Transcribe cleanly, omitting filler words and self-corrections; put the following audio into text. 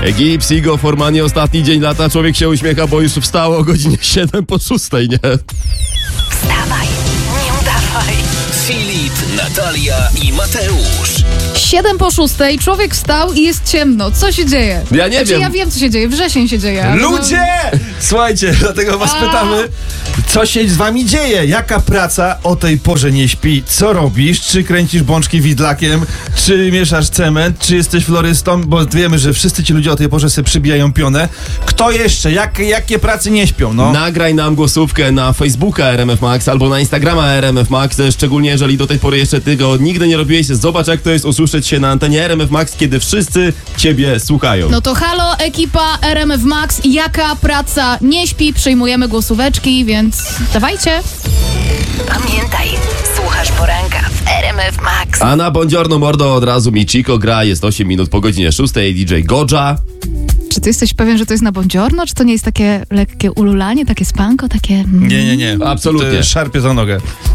Gipsigo, Formanie, ostatni dzień lata, człowiek się uśmiecha, bo już wstało o godzinie 7:06, nie? Wstawaj, nie udawaj. Filip, Natalia i Mateusz. 7:06, człowiek wstał i jest ciemno. Co się dzieje? Ja nie wiem. Ja wiem, co się dzieje. Wrzesień się dzieje. ale Ludzie! Słuchajcie, dlatego was pytamy, co się z wami dzieje? Jaka praca o tej porze nie śpi? Co robisz? Czy kręcisz bączki widlakiem? Czy mieszasz cement? Czy jesteś florystą? Bo wiemy, że wszyscy ci ludzie o tej porze sobie przybijają pionę. Kto jeszcze? Jakie pracy nie śpią? No. Nagraj nam głosówkę na Facebooka RMF Max albo na Instagrama RMF Max, szczególnie jeżeli do tej pory jeszcze tego nigdy nie robiłeś. Zobacz, jak to jest usłyszeć się na antenie RMF Max, kiedy wszyscy ciebie słuchają. No to halo, ekipa RMF Max. Jaka praca nie śpi? Przyjmujemy głosóweczki, więc dawajcie. Pamiętaj, słuchasz poranka w RMF Max. A na Buongiorno Mordo od razu mi Chico gra, jest 8 minut po godzinie 6, DJ Goja. Czy ty jesteś pewien, że to jest na Buongiorno? Czy to nie jest takie lekkie ululanie, takie spanko, takie... Nie. Absolutnie. Szarpie za nogę.